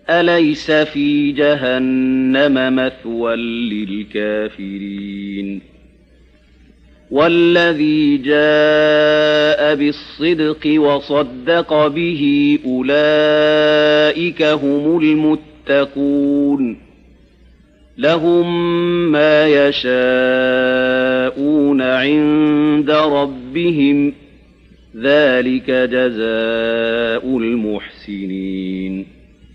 أليس في جهنم مثوى للكافرين والذي جاء بالصدق وصدق به أولئك هم المتقون لهم ما يشاءون عند ربهم ذلك جزاء المحسنين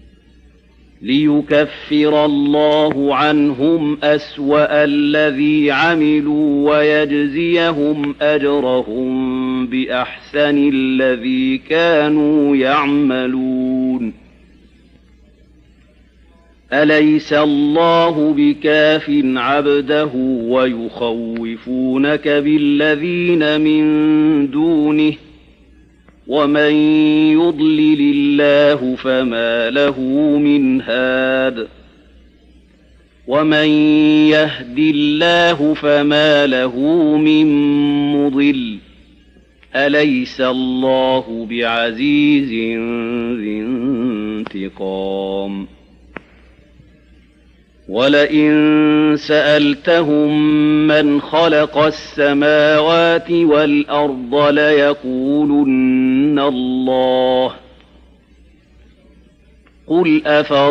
ليكفر الله عنهم أسوأ الذي عملوا ويجزيهم أجرهم بأحسن الذي كانوا يعملون أليس الله بكاف عبده ويخوفونك بالذين من دونه ومن يضلل الله فما له من هاد ومن يهد الله فما له من مضل أليس الله بعزيز ذي انتقام ولئن سألتهم من خلق السماوات والأرض ليقولن الله قل